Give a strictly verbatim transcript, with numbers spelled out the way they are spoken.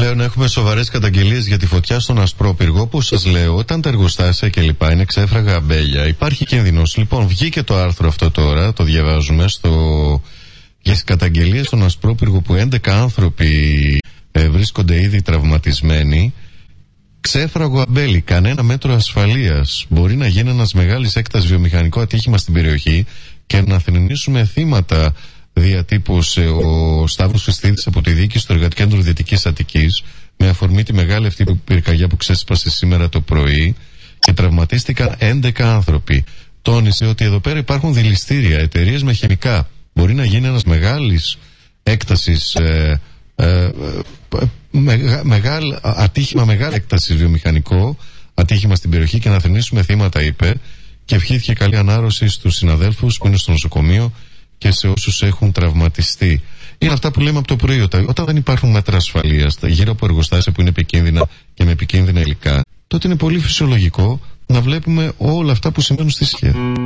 Πλέον έχουμε σοβαρές καταγγελίες για τη φωτιά στον Ασπρόπυργο. Όπως σας λέω, όταν τα εργοστάσια κλπ. Είναι ξέφραγα αμπέλια, υπάρχει κίνδυνος. Λοιπόν, βγήκε το άρθρο αυτό τώρα, το διαβάζουμε στο... για τις καταγγελίες στον Ασπρόπυργο που έντεκα άνθρωποι ε, βρίσκονται ήδη τραυματισμένοι. Ξέφραγο αμπέλι, κανένα μέτρο ασφαλείας. Μπορεί να γίνει ένας μεγάλης έκτασης βιομηχανικό ατύχημα στην περιοχή και να θρηνήσουμε θύματα, διατύπωσε ο Σταύρος Χριστίδης από τη διοίκηση του Εργατικού Κέντρου Δυτικής Αττικής, με αφορμή τη μεγάλη αυτή πυρκαγιά που ξέσπασε σήμερα το πρωί και τραυματίστηκαν έντεκα άνθρωποι. Τόνισε ότι εδώ πέρα υπάρχουν δηληστήρια, εταιρείες με χημικά. Μπορεί να γίνει ένας μεγάλης έκτασης ε, ε, ε, με, μεγάλ, ατύχημα μεγάλη έκτασης βιομηχανικό ατύχημα στην περιοχή και να θρηνήσουμε θύματα, είπε, και ευχήθηκε καλή ανάρρωση στους συναδέλφους που είναι στο νοσοκομείο και σε όσους έχουν τραυματιστεί. Είναι αυτά που λέμε από το πρωί. Όταν δεν υπάρχουν μέτρα ασφαλείας γύρω από εργοστάσια που είναι επικίνδυνα και με επικίνδυνα υλικά, τότε είναι πολύ φυσιολογικό να βλέπουμε όλα αυτά που συμβαίνουν στη σχέση.